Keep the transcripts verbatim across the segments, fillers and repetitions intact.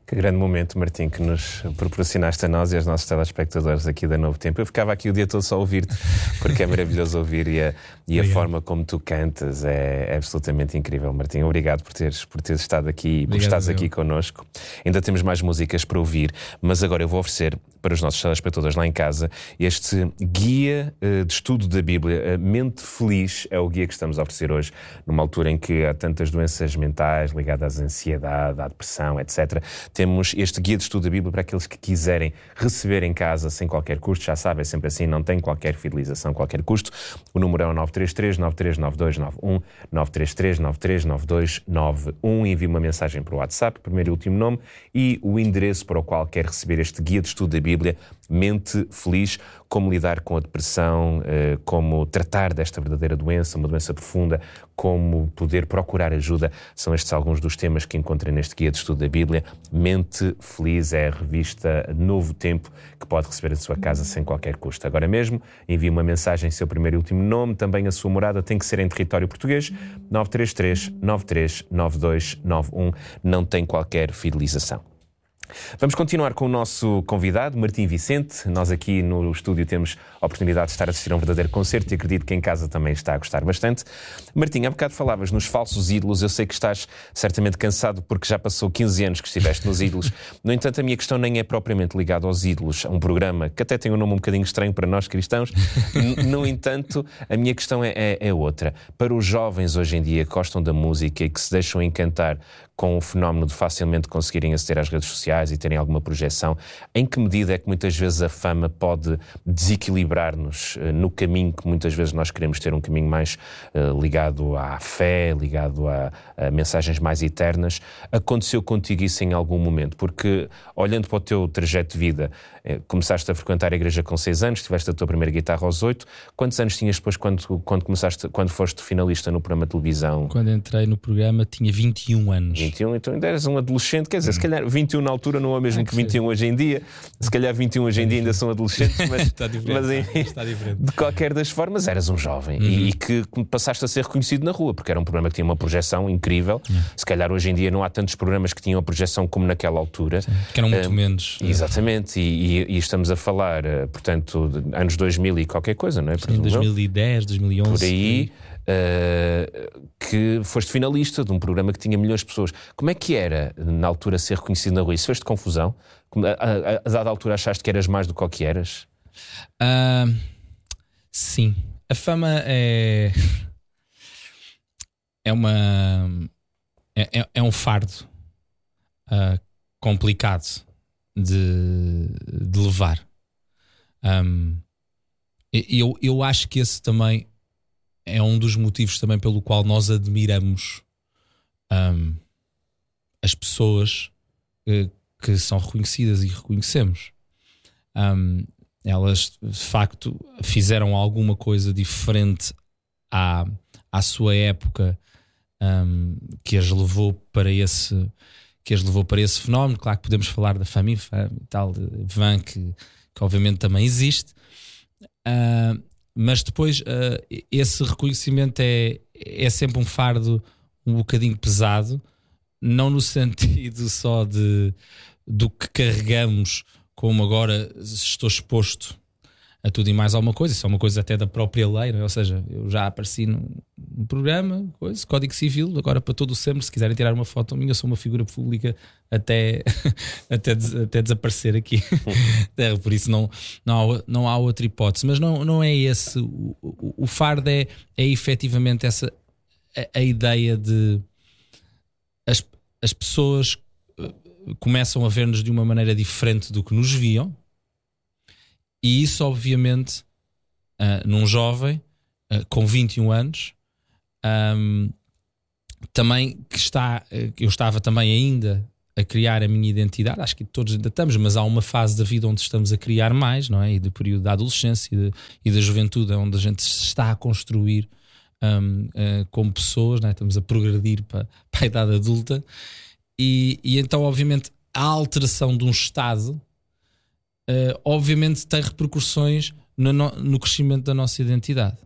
Que grande momento, Martim, que nos proporcionaste a nós e aos nossos telespectadores aqui da Novo Tempo. Eu ficava aqui o dia todo só a ouvir-te, porque é maravilhoso ouvir e a, e a forma como tu cantas é, é absolutamente incrível, Martim. Obrigado por teres, por teres estado aqui e por estares aqui connosco. Ainda temos mais músicas para ouvir, mas agora eu vou oferecer para os nossos telespectadores lá em casa este guia uh, de estudo da Bíblia. Uh, Mente Feliz é o guia que estamos a oferecer hoje, numa altura em que há tantas doenças mentais ligadas à ansiedade, à depressão, etcétera. Temos este guia de estudo da Bíblia para aqueles que quiserem receber em casa sem qualquer custo. Já sabem, é sempre assim, não tem qualquer fidelização, qualquer custo. O número é o nove três três, nove três nove dois nove um, nove três três, nove três nove dois nove um. Envie uma mensagem para o WhatsApp, primeiro e último nome, e o endereço para o qual quer receber este guia de estudo da Bíblia. Mente Feliz, como lidar com a depressão, como tratar desta verdadeira doença, uma doença profunda, como poder procurar ajuda. São estes alguns dos temas que encontrem neste guia de estudo da Bíblia. Mente Feliz é a revista Novo Tempo que pode receber a sua casa sem qualquer custo. Agora mesmo, envie uma mensagem, seu primeiro e último nome, também a sua morada, tem que ser em território português. Nove três três, nove três nove dois nove um. Não tem qualquer fidelização. Vamos continuar com o nosso convidado, Martim Vicente. Nós aqui no estúdio temos a oportunidade de estar a assistir a um verdadeiro concerto e acredito que em casa também está a gostar bastante. Martim, há bocado falavas nos falsos ídolos. Eu sei que estás certamente cansado porque já passou quinze anos que estiveste nos ídolos. No entanto, a minha questão nem é propriamente ligada aos ídolos, a um programa que até tem um nome um bocadinho estranho para nós cristãos. No entanto, a minha questão é, é, é outra. Para os jovens hoje em dia que gostam da música e que se deixam encantar com o fenómeno de facilmente conseguirem aceder às redes sociais e terem alguma projeção, em que medida é que muitas vezes a fama pode desequilibrar-nos uh, no caminho que muitas vezes nós queremos ter, um caminho mais uh, ligado à fé, ligado a, a mensagens mais eternas? Aconteceu contigo isso em algum momento? Porque, olhando para o teu trajeto de vida, eh, começaste a frequentar a igreja com seis anos, tiveste a tua primeira guitarra aos oito. Quantos anos tinhas depois quando, quando, começaste, quando foste finalista no programa de televisão? Quando entrei no programa tinha vinte e um anos. vinte e um, então ainda eras um adolescente, quer dizer, hum. se calhar vinte e um na altura não é o mesmo é que, que vinte e um hoje em dia, se calhar vinte e um hoje em dia ainda são adolescentes, mas, está diferente, mas enfim, está diferente. De qualquer das formas eras um jovem uhum. e, e que passaste a ser reconhecido na rua, porque era um programa que tinha uma projeção incrível. Uhum. Se calhar hoje em dia não há tantos programas que tinham a projeção como naquela altura. Sim, que eram muito uh, menos. Exatamente, e, e, e estamos a falar, uh, portanto, de anos dois mil e qualquer coisa, não é? Sim, dois mil e dez, dois mil e onze. Por aí. Uh, que foste finalista de um programa que tinha milhões de pessoas. Como é que era, na altura, ser reconhecido na rua? Isso fez-te confusão? A, a, a dada altura achaste que eras mais do que o que eras? Uh, sim. A fama é... É uma... É, é, é um fardo uh, complicado de, de levar. Um, eu, eu acho que esse também é um dos motivos também pelo qual nós admiramos um, as pessoas uh, que são reconhecidas e reconhecemos. Um, elas, de facto, fizeram alguma coisa diferente à, à sua época um, que as levou para esse, que as levou para esse fenómeno. Claro que podemos falar da fama infame e tal, de Van, que, que obviamente também existe. Uh, Mas depois uh, esse reconhecimento é, é sempre um fardo um bocadinho pesado, não no sentido só de, do que carregamos, como agora estou exposto a tudo e mais alguma coisa. Isso é uma coisa até da própria lei, não é? Ou seja, eu já apareci num, num programa, coisa, Código Civil, agora para todo o sempre, se quiserem tirar uma foto minha, eu sou uma figura pública até, até, des, até desaparecer aqui. Por isso não, não, há, não há outra hipótese. Mas não, não é esse. O, o, o fardo é, é efetivamente essa, a, a ideia de as, as pessoas começam a ver-nos de uma maneira diferente do que nos viam. E isso, obviamente, uh, num jovem uh, com vinte e um anos, um, também que está, uh, eu estava também ainda a criar a minha identidade. Acho que todos ainda estamos, mas há uma fase da vida onde estamos a criar mais, não é? E do período da adolescência e, de, e da juventude, onde a gente se está a construir um, uh, como pessoas, não é? Estamos a progredir para, para a idade adulta. E, e então, obviamente, a alteração de um estado Uh, obviamente tem repercussões no, no, no crescimento da nossa identidade,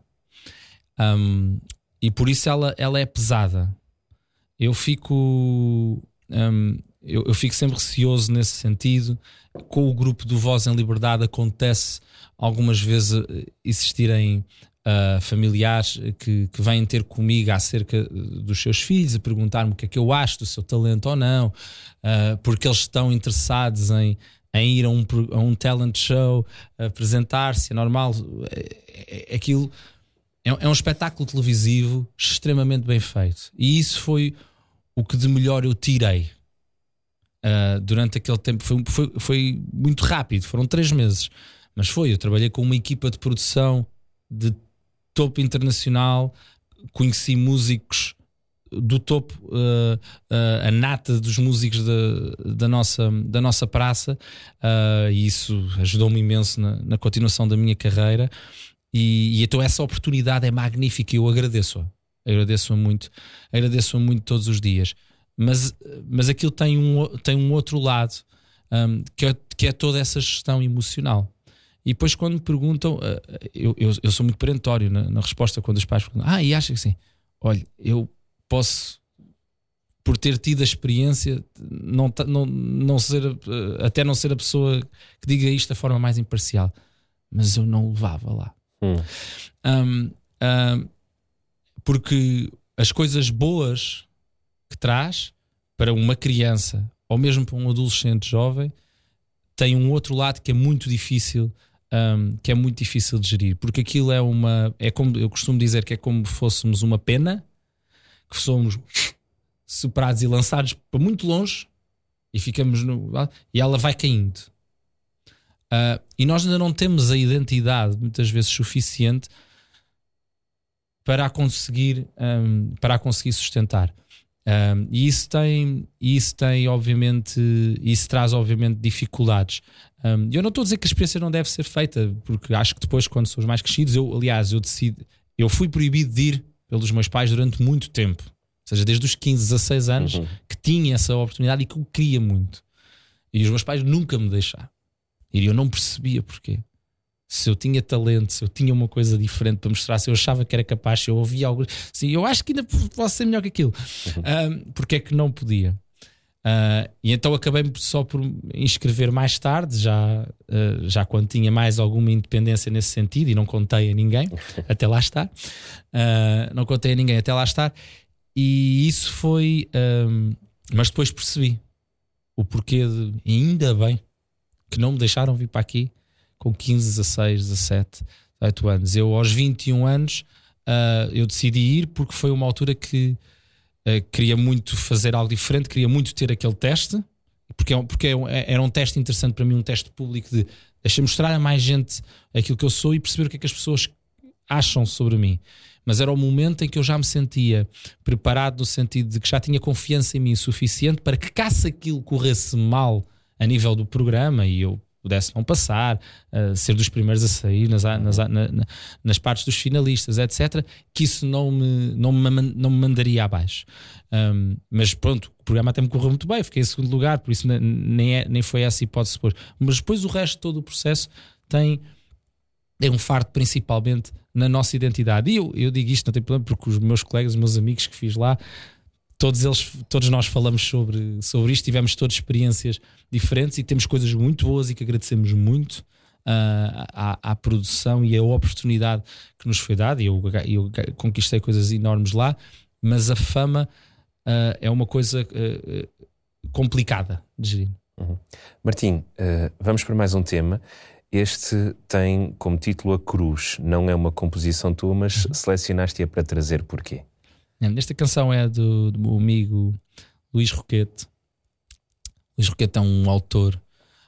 um, e por isso ela, ela é pesada. Eu fico um, eu, eu fico sempre receoso nesse sentido. Com o grupo do Voz em Liberdade acontece algumas vezes existirem uh, familiares que, que vêm ter comigo acerca dos seus filhos, a perguntar-me o que é que eu acho do seu talento ou não, uh, porque eles estão interessados em, em ir a um, a um talent show, apresentar-se, é normal. É, é, aquilo é, é um espetáculo televisivo extremamente bem feito, e isso foi o que de melhor eu tirei. Uh, durante aquele tempo foi, foi, foi muito rápido, foram três meses, mas foi, eu trabalhei com uma equipa de produção de topo internacional, conheci músicos do topo, uh, uh, a nata dos músicos da, da, nossa, da nossa praça, uh, e isso ajudou-me imenso na, na continuação da minha carreira, e, e então essa oportunidade é magnífica e eu agradeço-a, agradeço-a muito, agradeço-a muito todos os dias. Mas, mas aquilo tem um, tem um outro lado, um, que, é, que é toda essa gestão emocional. E depois, quando me perguntam, eu, eu, eu sou muito perentório na, na resposta quando os pais perguntam: ah, e acha que sim? Olha, eu posso, por ter tido a experiência, não, não, não ser, até não ser a pessoa que diga isto da forma mais imparcial, mas eu não o levava lá. Hum. Um, um, porque as coisas boas que traz para uma criança ou mesmo para um adolescente jovem tem um outro lado que é muito difícil, um, que é muito difícil de gerir, porque aquilo é uma, é como eu costumo dizer, que é como fôssemos uma pena que somos soprados e lançados para muito longe e ficamos no, e ela vai caindo, uh, e nós ainda não temos a identidade muitas vezes suficiente para a conseguir, um, para a conseguir sustentar. Um, e isso tem, isso tem obviamente, isso traz obviamente dificuldades. Um, eu não estou a dizer que a experiência não deve ser feita, porque acho que depois, quando somos mais crescidos, eu, aliás, eu decido, eu fui proibido de ir pelos meus pais durante muito tempo, ou seja, desde os quinze, dezasseis anos, uhum. que tinha essa oportunidade e que eu queria muito, e os meus pais nunca me deixaram, e eu não percebia porquê. Se eu tinha talento, se eu tinha uma coisa diferente para mostrar, se eu achava que era capaz, se eu ouvia algo, sim, eu acho que ainda posso ser melhor que aquilo. Uhum. Um, porque é que não podia? Uh, e então acabei só por inscrever mais tarde, já, uh, já quando tinha mais alguma independência nesse sentido, e não contei a ninguém, até lá estar. Uh, não contei a ninguém até lá estar. E isso foi. Um, mas depois percebi o porquê de. E ainda bem que não me deixaram vir para aqui com quinze, dezasseis, dezassete, dezoito anos. Eu aos vinte e um anos uh, eu decidi ir, porque foi uma altura que uh, queria muito fazer algo diferente, queria muito ter aquele teste, porque, porque era um teste interessante para mim, um teste público de deixa mostrar a mais gente aquilo que eu sou e perceber o que é que as pessoas acham sobre mim. Mas era o momento em que eu já me sentia preparado, no sentido de que já tinha confiança em mim suficiente para que, caso aquilo corresse mal a nível do programa e eu pudesse não passar, uh, ser dos primeiros a sair nas, nas, na, nas partes dos finalistas, etcétera, que isso não me, não me, não me mandaria abaixo. Um, mas pronto, o programa até me correu muito bem, fiquei em segundo lugar, por isso nem, é, nem foi essa hipótese de pôr. Mas depois o resto de todo o processo tem, tem um fardo principalmente na nossa identidade. E eu, eu digo isto, não tem problema, porque os meus colegas, os meus amigos que fiz lá, Todos, eles, todos nós falamos sobre, sobre isto, tivemos todas experiências diferentes e temos coisas muito boas e que agradecemos muito uh, à, à produção e à oportunidade que nos foi dada, e eu, eu conquistei coisas enormes lá, mas a fama uh, é uma coisa uh, complicada de gerir. Uhum. Martim, uh, vamos para mais um tema. Este tem como título A Cruz. Não é uma composição tua, mas uhum. selecionaste-a para trazer porquê? Esta canção é do, do meu amigo Luís Roquete. Luís Roquete é um autor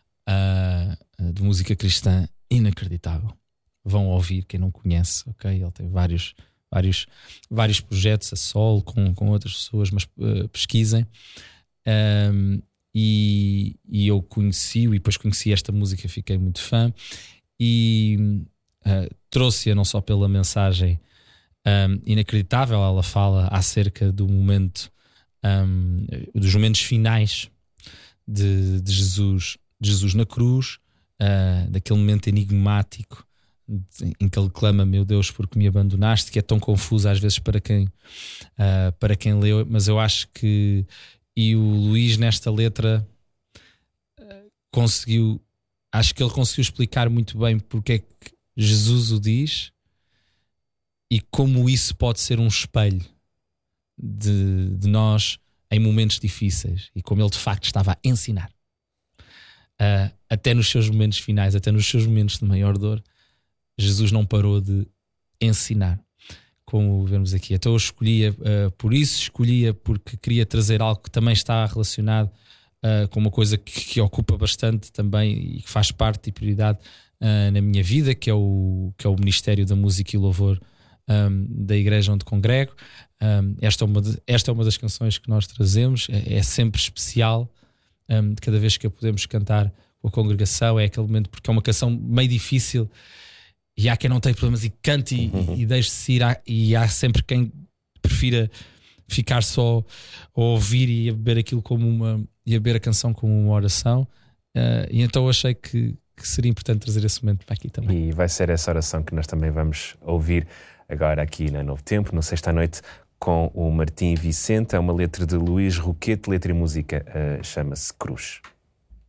uh, de música cristã inacreditável. Vão ouvir, quem não conhece, ok? Ele tem vários, vários, vários projetos a solo com, com outras pessoas, mas uh, pesquisem. Um, e, e eu conheci-o e depois conheci esta música, fiquei muito fã. E uh, trouxe-a não só pela mensagem Um, inacreditável, ela fala acerca do momento, um, dos momentos finais de, de, Jesus, de Jesus na cruz, uh, daquele momento enigmático de, em que ele clama: meu Deus, porque me abandonaste, que é tão confuso às vezes para quem, uh, para quem leu, mas eu acho que e o Luís nesta letra conseguiu, acho que ele conseguiu explicar muito bem porque é que Jesus o diz e como isso pode ser um espelho de, de nós em momentos difíceis, e como ele de facto estava a ensinar uh, até nos seus momentos finais, até nos seus momentos de maior dor, Jesus não parou de ensinar, como vemos aqui. Então eu escolhia uh, por isso, escolhia porque queria trazer algo que também está relacionado uh, com uma coisa que, que ocupa bastante também e que faz parte e prioridade uh, na minha vida, que é, o, que é o Ministério da Música e Louvor um, da igreja onde congrego. Um, esta, é uma de, esta é uma das canções que nós trazemos, é, é sempre especial, um, de cada vez que a podemos cantar com a congregação. É aquele momento, porque é uma canção meio difícil e há quem não tem problemas e cante e, uhum. e, e deixe-se ir, há, e há sempre quem prefira ficar só a ouvir e a beber aquilo como uma, e a beber a canção como uma oração. Uh, e então eu achei que, que seria importante trazer esse momento para aqui também. E vai ser essa oração que nós também vamos ouvir agora aqui na Novo Tempo, no Sexta à Noite, com o Martim Vicente. É uma letra de Luís Roquete, letra e música uh, chama-se Cruz.